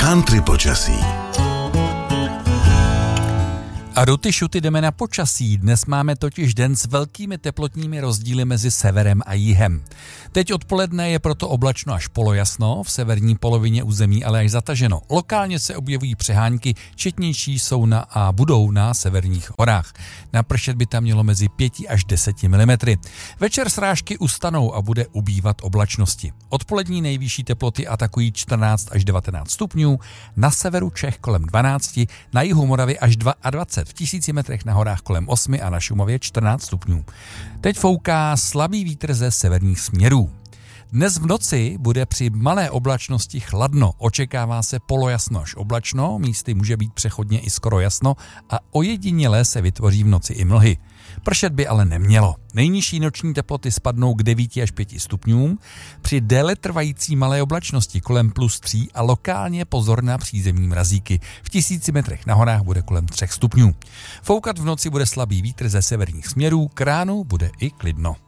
Country počasí. A ruty šuty jdeme na počasí. Dnes máme totiž den s velkými teplotními rozdíly mezi severem a jihem. Teď odpoledne je proto oblačno až polojasno, v severní polovině území ale až zataženo. Lokálně se objevují přehánky, četnější jsou a budou na severních horách. Napršet by tam mělo mezi 5 až 10 mm. Večer srážky ustanou a bude ubývat oblačnosti. Odpolední nejvyšší teploty atakují 14 až 19 stupňů, na severu Čech kolem 12, na jihu Moravy až 22, v 1000 metrech na horách kolem 8 a na Šumavě 14 stupňů. Teď fouká slabý vítr ze severních směrů. Dnes v noci bude při malé oblačnosti chladno, očekává se polojasno až oblačno, místy může být přechodně i skoro jasno a ojediněle se vytvoří v noci i mlhy. Pršet by ale nemělo. Nejnižší noční teploty spadnou k 9 až 5 stupňům, při déle trvající malé oblačnosti kolem +3 a lokálně pozor na přízemní mrazíky. V 1000 metrech na horách bude kolem 3 stupňů. Foukat v noci bude slabý vítr ze severních směrů, k ránu bude i klidno.